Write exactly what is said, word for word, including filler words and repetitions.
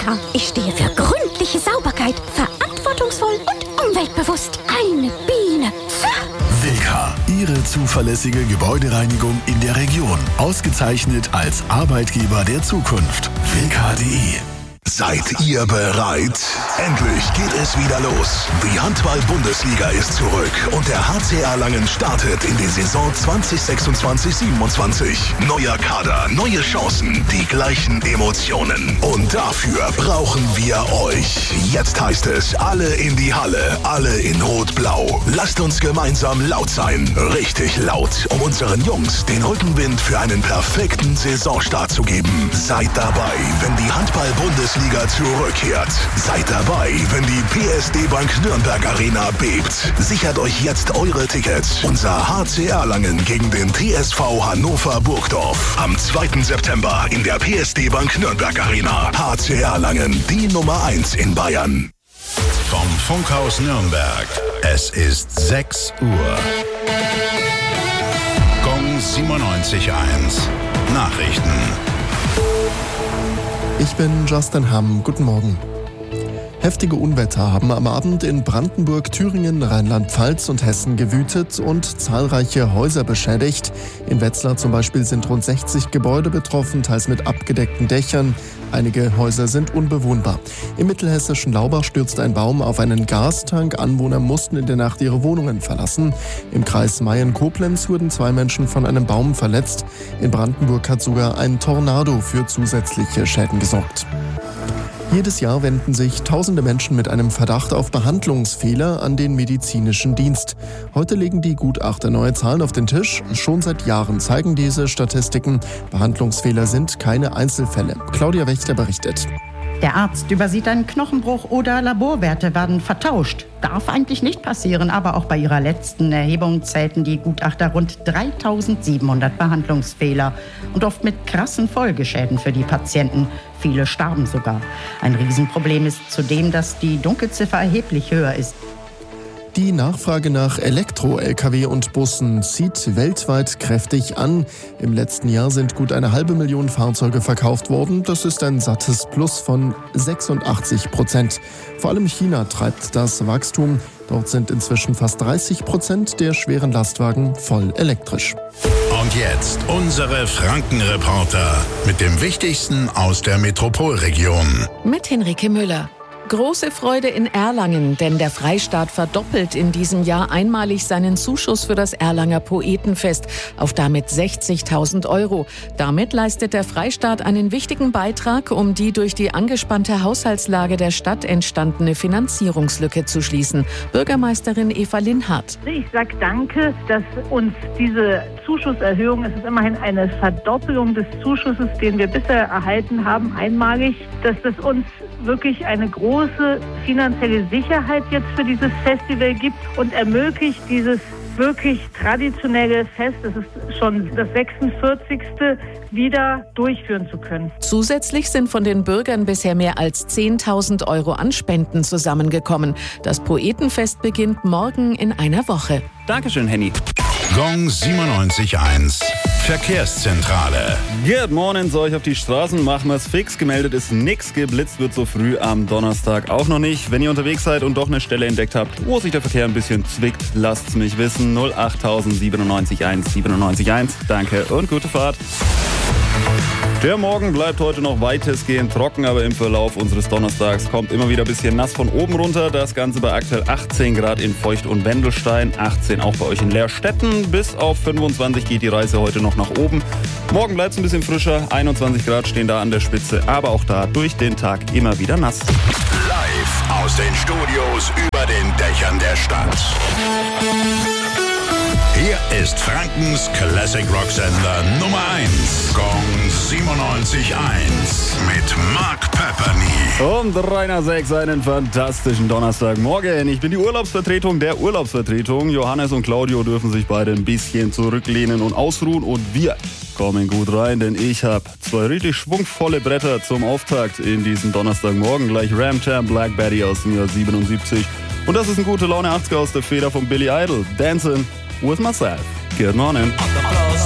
Milka. Ich stehe für gründliche Sauberkeit, verantwortungsvoll und umweltbewusst. Eine Biene. Milka, Ihre zuverlässige Gebäudereinigung in der Region. Ausgezeichnet als Arbeitgeber der Zukunft. Milka punkt de. Seid ihr bereit? Endlich geht es wieder los. Die Handball-Bundesliga ist zurück und der H C Erlangen startet in die Saison zwanzig sechsundzwanzig siebenundzwanzig. Neuer Kader, neue Chancen, die gleichen Emotionen. Und dafür brauchen wir euch. Jetzt heißt es, alle in die Halle, alle in Rot-Blau. Lasst uns gemeinsam laut sein, richtig laut, um unseren Jungs den Rückenwind für einen perfekten Saisonstart zu geben. Seid dabei, wenn die Handball-Bundesliga zurückkehrt. Seid dabei, wenn die P S D Bank Nürnberg Arena bebt. Sichert euch jetzt eure Tickets. Unser H C Erlangen gegen den T S V Hannover Burgdorf. Am zweiten September in der P S D Bank Nürnberg Arena. H C Erlangen, die Nummer eins in Bayern. Vom Funkhaus Nürnberg. Es ist sechs Uhr. Gong siebenundneunzig Komma eins. Nachrichten. Ich bin Justin Hamm. Guten Morgen. Heftige Unwetter haben am Abend in Brandenburg, Thüringen, Rheinland-Pfalz und Hessen gewütet und zahlreiche Häuser beschädigt. In Wetzlar zum Beispiel sind rund sechzig Gebäude betroffen, teils mit abgedeckten Dächern. Einige Häuser sind unbewohnbar. Im mittelhessischen Laubach stürzte ein Baum auf einen Gastank. Anwohner mussten in der Nacht ihre Wohnungen verlassen. Im Kreis Mayen-Koblenz wurden zwei Menschen von einem Baum verletzt. In Brandenburg hat sogar ein Tornado für zusätzliche Schäden gesorgt. Jedes Jahr wenden sich tausende Menschen mit einem Verdacht auf Behandlungsfehler an den medizinischen Dienst. Heute legen die Gutachter neue Zahlen auf den Tisch. Schon seit Jahren zeigen diese Statistiken, Behandlungsfehler sind keine Einzelfälle. Claudia Wächter berichtet. Der Arzt übersieht einen Knochenbruch oder Laborwerte werden vertauscht. Darf eigentlich nicht passieren, aber auch bei ihrer letzten Erhebung zählten die Gutachter rund dreitausendsiebenhundert Behandlungsfehler und oft mit krassen Folgeschäden für die Patienten. Viele starben sogar. Ein Riesenproblem ist zudem, dass die Dunkelziffer erheblich höher ist. Die Nachfrage nach Elektro-L K W und Bussen zieht weltweit kräftig an. Im letzten Jahr sind gut eine halbe Million Fahrzeuge verkauft worden. Das ist ein sattes Plus von sechsundachtzig Prozent. Vor allem China treibt das Wachstum. Dort sind inzwischen fast dreißig Prozent der schweren Lastwagen voll elektrisch. Und jetzt unsere Franken-Reporter mit dem Wichtigsten aus der Metropolregion. Mit Henrike Müller. Große Freude in Erlangen, denn der Freistaat verdoppelt in diesem Jahr einmalig seinen Zuschuss für das Erlanger Poetenfest auf damit sechzigtausend Euro. Damit leistet der Freistaat einen wichtigen Beitrag, um die durch die angespannte Haushaltslage der Stadt entstandene Finanzierungslücke zu schließen. Bürgermeisterin Eva Linhardt. Ich sage danke, dass uns diese Zuschusserhöhung, es ist immerhin eine Verdoppelung des Zuschusses, den wir bisher erhalten haben, einmalig, dass das uns wirklich eine große finanzielle Sicherheit jetzt für dieses Festival gibt und ermöglicht dieses wirklich traditionelle Fest, das ist schon das sechsundvierzigste, wieder durchführen zu können. Zusätzlich sind von den Bürgern bisher mehr als zehntausend Euro an Spenden zusammengekommen. Das Poetenfest beginnt morgen in einer Woche. Dankeschön, Henny. Gong siebenundneunzig Komma eins. Verkehrszentrale. Good morning, soll ich auf die Straßen? Machen wir's fix. Gemeldet ist nix. Geblitzt wird so früh am Donnerstag auch noch nicht. Wenn ihr unterwegs seid und doch eine Stelle entdeckt habt, wo sich der Verkehr ein bisschen zwickt, lasst's mich wissen. null acht siebenundneunzig eins siebenundneunzig eins. Danke und gute Fahrt. Der Morgen bleibt heute noch weitestgehend trocken, aber im Verlauf unseres Donnerstags kommt immer wieder ein bisschen nass von oben runter. Das Ganze bei aktuell achtzehn Grad in Feucht und Wendelstein, achtzehn auch bei euch in Leerstetten. Bis auf fünfundzwanzig geht die Reise heute noch nach oben. Morgen bleibt es ein bisschen frischer, einundzwanzig Grad stehen da an der Spitze, aber auch da durch den Tag immer wieder nass. Live aus den Studios über den Dächern der Stadt. Hier ist Frankens Classic Rock Sender Nummer eins. Gong siebenundneunzig Komma eins mit Mark Pepperny. Um drei nach sechs einen fantastischen Donnerstagmorgen. Ich bin die Urlaubsvertretung der Urlaubsvertretung. Johannes und Claudio dürfen sich beide ein bisschen zurücklehnen und ausruhen. Und wir kommen gut rein, denn ich habe zwei richtig schwungvolle Bretter zum Auftakt in diesem Donnerstagmorgen. Gleich Ram Jam Black Betty aus dem Jahr siebenundsiebzig. Und das ist ein gute Laune achtziger aus der Feder von Billy Idol. Dancing with myself. Good morning.